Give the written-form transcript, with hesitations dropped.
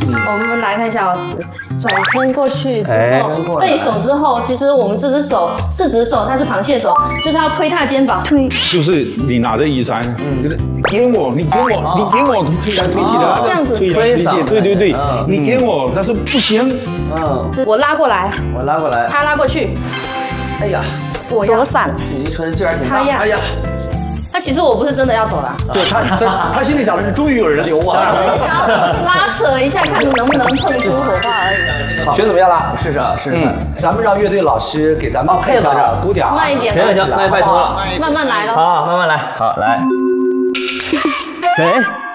我们来看一下哦，转身过去之后，背手之后，其实我们这只手四指手，它是螃蟹手，就是要推踏肩膀，推， 就是你拿着雨伞，就是给我，你给我，推来推去的， 这样子推来推去，对，你给我，但是不行， 我拉过来，他拉过去， 哎呀， 我要闪， 紧急穿劲儿挺大， 哎呀。那其实我不是真的要走了， 对他心里想的是，终于有人留我了， 拉扯一下，看能不能碰出火花而已。 学怎么样了？ 试试。 咱们让乐队老师给咱们配合着，鼓点， 慢一点， 行，那拜托了， 慢慢来了， 好，慢慢来，好来，哎。